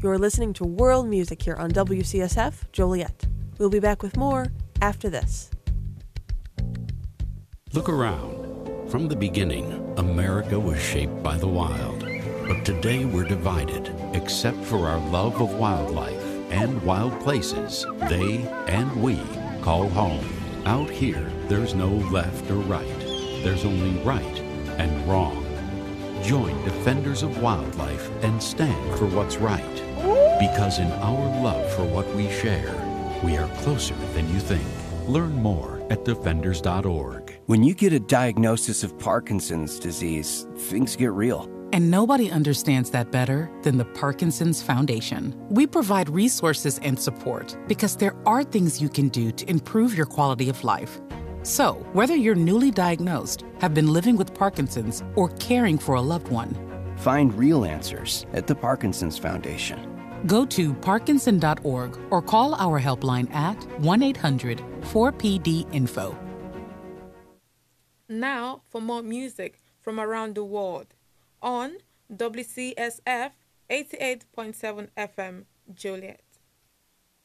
You're listening to World Music here on WCSF Joliet. We'll be back with more after this. Look around. From the beginning, America was shaped by the wild. But today we're divided, except for our love of wildlife and wild places they and we call home. Out here, there's no left or right. There's only right and wrong. Join Defenders of Wildlife and stand for what's right. Because in our love for what we share, we are closer than you think. Learn more at defenders.org. When you get a diagnosis of Parkinson's disease, things get real. And nobody understands that better than the Parkinson's Foundation. We provide resources and support because there are things you can do to improve your quality of life. So, whether you're newly diagnosed, have been living with Parkinson's, or caring for a loved one, find real answers at the Parkinson's Foundation. Go to parkinson.org or call our helpline at 1-800-4PD-INFO. Now for more music from around the world on WCSF 88.7 FM Joliet.